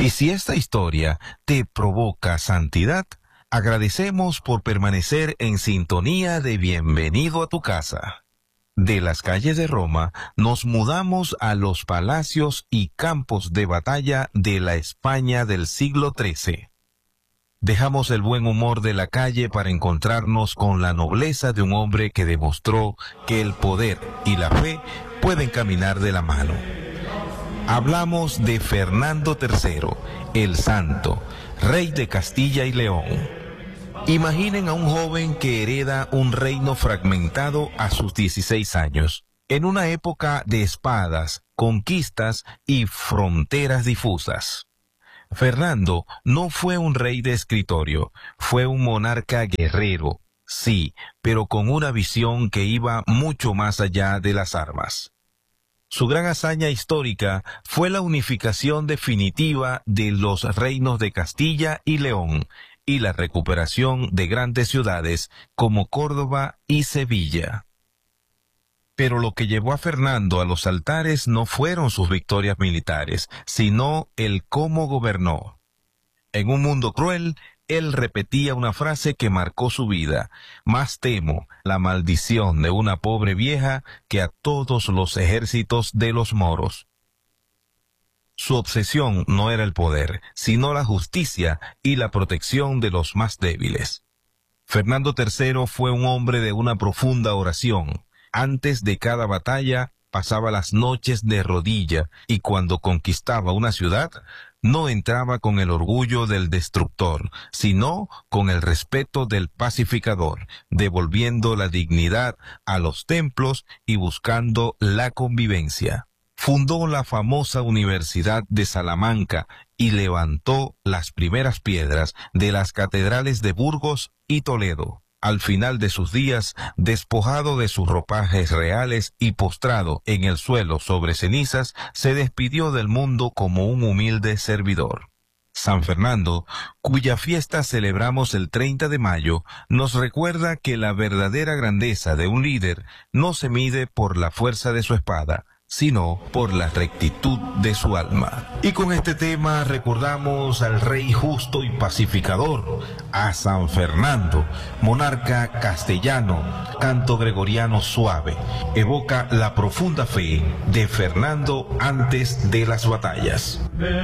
Y si esta historia te provoca santidad, agradecemos por permanecer en sintonía de Bienvenido a tu casa. De las calles de Roma nos mudamos a los palacios y campos de batalla de la España del siglo XIII. Dejamos el buen humor de la calle para encontrarnos con la nobleza de un hombre que demostró que el poder y la fe pueden caminar de la mano. Hablamos de Fernando III, el Santo, rey de Castilla y León. Imaginen a un joven que hereda un reino fragmentado a sus 16 años, en una época de espadas, conquistas y fronteras difusas. Fernando no fue un rey de escritorio, fue un monarca guerrero, sí, pero con una visión que iba mucho más allá de las armas. Su gran hazaña histórica fue la unificación definitiva de los reinos de Castilla y León y la recuperación de grandes ciudades como Córdoba y Sevilla. Pero lo que llevó a Fernando a los altares no fueron sus victorias militares, sino el cómo gobernó. En un mundo cruel, él repetía una frase que marcó su vida: más temo la maldición de una pobre vieja que a todos los ejércitos de los moros. Su obsesión no era el poder, sino la justicia y la protección de los más débiles. Fernando III fue un hombre de una profunda oración. Antes de cada batalla pasaba las noches de rodilla y cuando conquistaba una ciudad no entraba con el orgullo del destructor, sino con el respeto del pacificador, devolviendo la dignidad a los templos y buscando la convivencia. Fundó la famosa Universidad de Salamanca y levantó las primeras piedras de las catedrales de Burgos y Toledo. Al final de sus días, despojado de sus ropajes reales y postrado en el suelo sobre cenizas, se despidió del mundo como un humilde servidor. San Fernando, cuya fiesta celebramos el 30 de mayo, nos recuerda que la verdadera grandeza de un líder no se mide por la fuerza de su espada, sino por la rectitud de su alma. Y con este tema recordamos al rey justo y pacificador, a San Fernando, monarca castellano, canto gregoriano suave. Evoca la profunda fe de Fernando antes de las batallas.